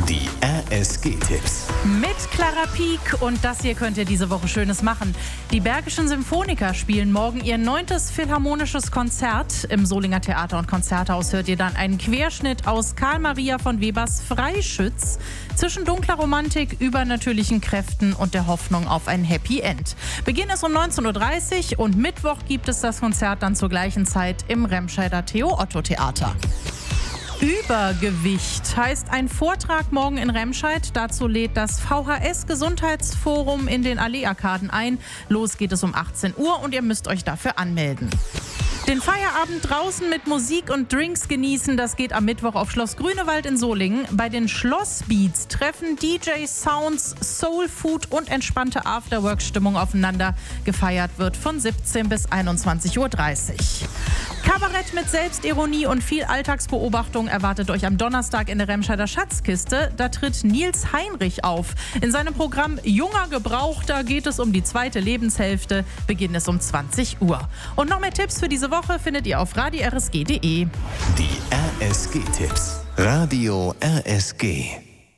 Die RSG-Tipps. Mit Clara Pieck, und das hier könnt ihr diese Woche Schönes machen. Die Bergischen Symphoniker spielen morgen ihr 9. philharmonisches Konzert. Im Solinger Theater- und Konzerthaus hört ihr dann einen Querschnitt aus Karl Maria von Webers Freischütz zwischen dunkler Romantik, übernatürlichen Kräften und der Hoffnung auf ein Happy End. Beginn ist um 19.30 Uhr und Mittwoch gibt es das Konzert dann zur gleichen Zeit im Remscheider Theo-Otto-Theater. Übergewicht heißt ein Vortrag morgen in Remscheid. Dazu lädt das VHS-Gesundheitsforum in den Allee-Arkaden ein. Los geht es um 18 Uhr und ihr müsst euch dafür anmelden. Den Feierabend draußen mit Musik und Drinks genießen, das geht am Mittwoch auf Schloss Grünewald in Solingen. Bei den Schlossbeats treffen DJs, Sounds, Soul Food und entspannte Afterwork-Stimmung aufeinander. Gefeiert wird von 17 bis 21.30 Uhr. Kabarett mit Selbstironie und viel Alltagsbeobachtung erwartet euch am Donnerstag in der Remscheider Schatzkiste. Da tritt Nils Heinrich auf. In seinem Programm Junger Gebrauchter geht es um die zweite Lebenshälfte. Beginn ist um 20 Uhr. Und noch mehr Tipps für diese Woche findet ihr auf radiorsg.de. Die RSG-Tipps. Radio RSG.